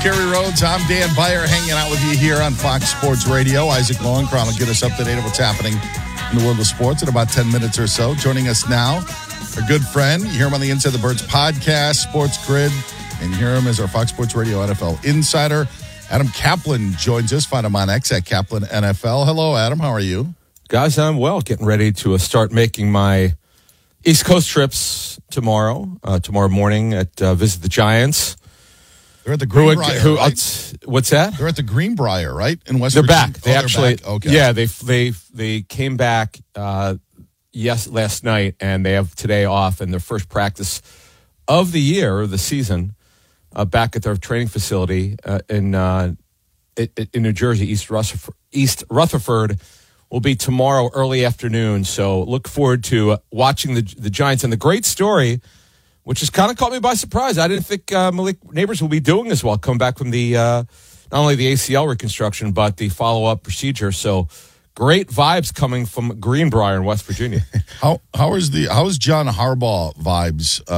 Jerry Rhodes. I'm Dan Beyer, hanging out with you here on Fox Sports Radio. Isaac Lowenkron will get us up to date on what's happening in the world of sports in about 10 minutes or so. Joining us now, our good friend. You hear him on the Inside the Birds podcast, Sports Grid, and you hear him as our Fox Sports Radio NFL insider. Adam Kaplan joins us. Find him on X at Kaplan NFL. Hello, Adam. How are you? Guys, I'm well. Getting ready to start making my East Coast trips tomorrow morning at Visit the Giants. They're at the Greenbrier, right? What's that? They're at the Greenbrier, right? In West They're Virginia. back. They're back. Okay. Yeah, they came back last night, and they have today off, and their first practice of the year, or the season, back at their training facility in New Jersey, East Rutherford, will be tomorrow early afternoon. So look forward to watching the Giants. And the great story, which has kind of caught me by surprise. I didn't think Malik Neighbors will be doing this well, coming back from the not only the ACL reconstruction, but the follow-up procedure. So great vibes coming from Greenbrier in West Virginia. How is John Harbaugh vibes